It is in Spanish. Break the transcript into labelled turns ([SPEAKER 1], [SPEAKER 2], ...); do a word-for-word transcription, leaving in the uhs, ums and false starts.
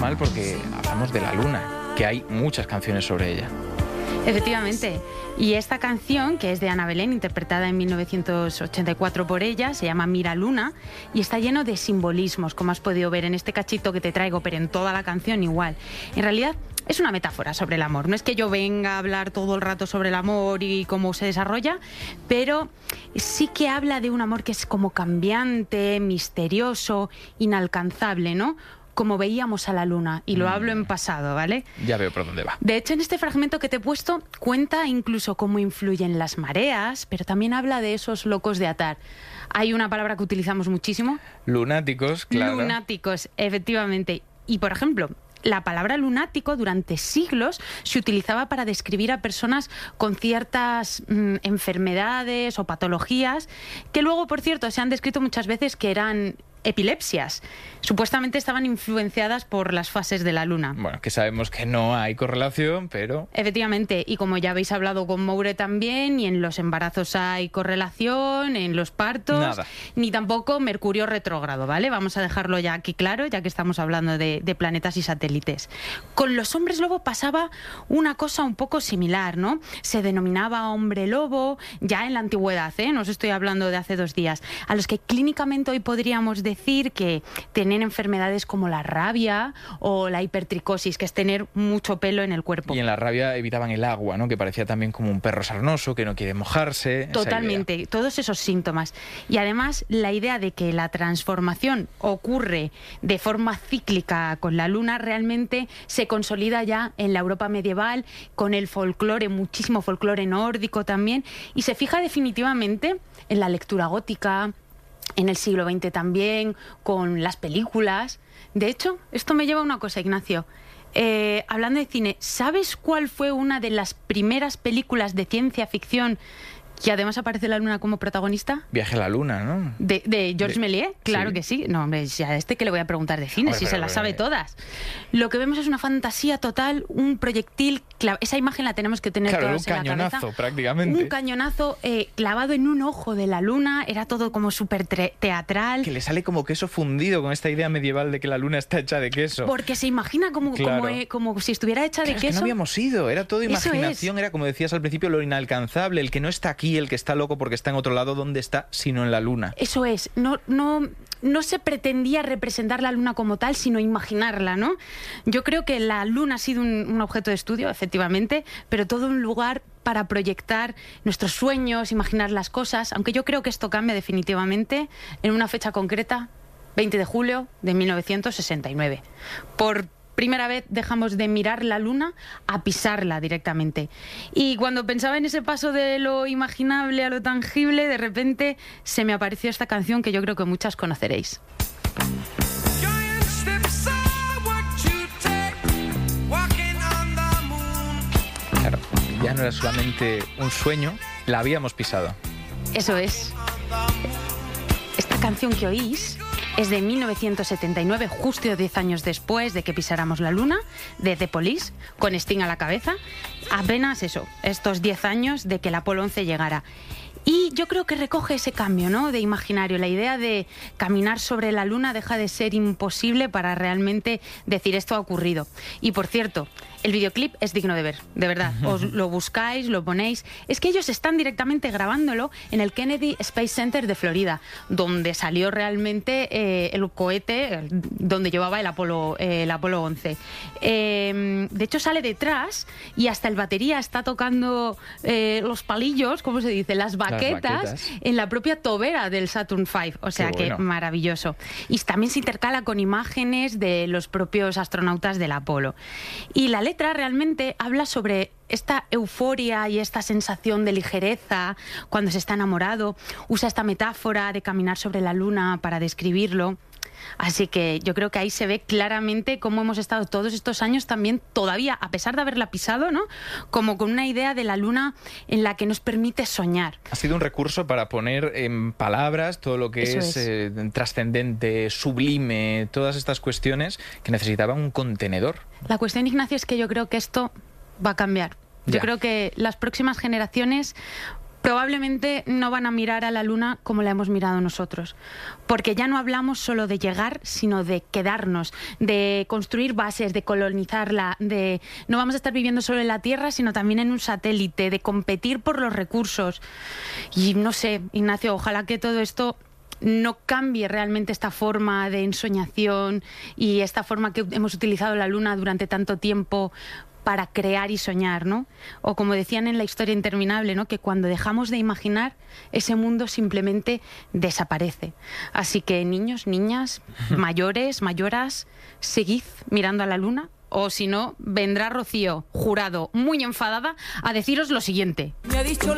[SPEAKER 1] mal porque hablamos de la luna, que hay muchas canciones sobre ella.
[SPEAKER 2] Efectivamente. Y esta canción, que es de Ana Belén, interpretada en mil novecientos ochenta y cuatro por ella, se llama Mira Luna y está lleno de simbolismos, como has podido ver en este cachito que te traigo, pero en toda la canción igual. En realidad es una metáfora sobre el amor. No es que yo venga a hablar todo el rato sobre el amor y cómo se desarrolla, pero sí que habla de un amor que es como cambiante, misterioso, inalcanzable, ¿no? Como veíamos a la luna, y lo hablo en pasado, ¿vale?
[SPEAKER 1] Ya veo por dónde va.
[SPEAKER 2] De hecho, en este fragmento que te he puesto, cuenta incluso cómo influyen las mareas, pero también habla de esos locos de atar. Hay una palabra que utilizamos muchísimo.
[SPEAKER 1] Lunáticos, claro.
[SPEAKER 2] Lunáticos, efectivamente. Y, por ejemplo, la palabra lunático durante siglos se utilizaba para describir a personas con ciertas mmm, enfermedades o patologías que luego, por cierto, se han descrito muchas veces que eran epilepsias. Supuestamente estaban influenciadas por las fases de la luna.
[SPEAKER 1] Bueno, que sabemos que no hay correlación, pero...
[SPEAKER 2] Efectivamente, y como ya habéis hablado con Moure también, y en los embarazos hay correlación, en los partos...
[SPEAKER 1] Nada.
[SPEAKER 2] Ni tampoco Mercurio retrógrado, ¿vale? Vamos a dejarlo ya aquí claro, ya que estamos hablando de, de planetas y satélites. Con los hombres lobo pasaba una cosa un poco similar, ¿no? Se denominaba hombre lobo, ya en la antigüedad, ¿eh? No os estoy hablando de hace dos días, a los que clínicamente hoy podríamos decir decir que tienen enfermedades como la rabia o la hipertricosis, que es tener mucho pelo en el cuerpo.
[SPEAKER 1] Y en la rabia evitaban el agua, ¿no? Que parecía también como un perro sarnoso que no quiere mojarse.
[SPEAKER 2] Totalmente, todos esos síntomas. Y además la idea de que la transformación ocurre de forma cíclica con la luna realmente se consolida ya en la Europa medieval, con el folclore, muchísimo folclore nórdico también, y se fija definitivamente en la lectura gótica, en el siglo veinte también, con las películas. De hecho, esto me lleva a una cosa, Ignacio. Eh, hablando de cine, ¿sabes cuál fue una de las primeras películas de ciencia ficción que además aparece la luna como protagonista?
[SPEAKER 1] Viaje a la luna, ¿no?
[SPEAKER 2] De, de Georges Méliès, claro, sí. Que sí. No, hombre, a este que le voy a preguntar de cine, hombre, si se las sabe todas. Lo que vemos es una fantasía total, un proyectil, esa imagen la tenemos que tener
[SPEAKER 1] claro,
[SPEAKER 2] todos en la cabeza.
[SPEAKER 1] Un cañonazo, prácticamente.
[SPEAKER 2] Un cañonazo eh, clavado en un ojo de la luna, era todo como súper teatral.
[SPEAKER 1] Que le sale como queso fundido con esta idea medieval de que la luna está hecha de queso.
[SPEAKER 2] Porque se imagina como,
[SPEAKER 1] claro.
[SPEAKER 2] como, eh, como si estuviera hecha
[SPEAKER 1] claro,
[SPEAKER 2] de queso.
[SPEAKER 1] Es que no habíamos ido, era todo imaginación,
[SPEAKER 2] es.
[SPEAKER 1] Era como decías al principio, lo inalcanzable, el que no está aquí, el que está loco porque está en otro lado, ¿dónde está? Sino en la luna.
[SPEAKER 2] Eso es, no, no, no se pretendía representar la luna como tal, sino imaginarla, ¿no? Yo creo que la luna ha sido un, un objeto de estudio, efectivamente, pero todo un lugar para proyectar nuestros sueños, imaginar las cosas, aunque yo creo que esto cambia definitivamente en una fecha concreta, veinte de julio de mil novecientos sesenta y nueve. Por primera vez dejamos de mirar la luna a pisarla directamente. Y cuando pensaba en ese paso de lo imaginable a lo tangible, de repente se me apareció esta canción que yo creo que muchas conoceréis.
[SPEAKER 1] Claro, ya no era solamente un sueño, la habíamos pisado.
[SPEAKER 2] Eso es. Esta canción que oís es de mil novecientos setenta y nueve, justo diez años después de que pisáramos la luna, de The Police, con Sting a la cabeza. Apenas eso, estos diez años de que el Apolo once llegara. Y yo creo que recoge ese cambio, ¿no?, de imaginario. La idea de caminar sobre la luna deja de ser imposible para realmente decir esto ha ocurrido. Y por cierto, el videoclip es digno de ver, de verdad. Os lo buscáis, lo ponéis. Es que ellos están directamente grabándolo en el Kennedy Space Center de Florida, donde salió realmente eh, el cohete, donde llevaba el Apolo, eh, el Apolo once. Eh, de hecho, sale detrás y hasta el batería está tocando eh, los palillos, ¿cómo se dice?, las baquetas, las baquetas en la propia tobera del Saturn cinco. O sea, que bueno, maravilloso. Y también se intercala con imágenes de los propios astronautas del Apolo. Y la letra realmente habla sobre esta euforia y esta sensación de ligereza cuando se está enamorado. Usa esta metáfora de caminar sobre la luna para describirlo. Así que yo creo que ahí se ve claramente cómo hemos estado todos estos años también todavía, a pesar de haberla pisado, ¿no?, como con una idea de la luna en la que nos permite soñar.
[SPEAKER 1] Ha sido un recurso para poner en palabras todo lo que Eso es, es. Eh, trascendente, sublime, todas estas cuestiones que necesitaban un contenedor.
[SPEAKER 2] La cuestión, Ignacio, es que yo creo que esto va a cambiar. Yo
[SPEAKER 1] ya.
[SPEAKER 2] creo que las próximas generaciones Probablemente no van a mirar a la Luna como la hemos mirado nosotros, porque ya no hablamos solo de llegar, sino de quedarnos, de construir bases, de colonizarla, de no vamos a estar viviendo solo en la Tierra, sino también en un satélite, de competir por los recursos. Y no sé, Ignacio, ojalá que todo esto no cambie realmente esta forma de ensoñación y esta forma que hemos utilizado la Luna durante tanto tiempo para crear y soñar, ¿no? O como decían en La historia interminable, ¿no? Que cuando dejamos de imaginar, ese mundo simplemente desaparece. Así que niños, niñas, mayores, mayoras, seguid mirando a la Luna, o si no, vendrá Rocío Jurado, muy enfadada, a deciros lo siguiente. Me ha dicho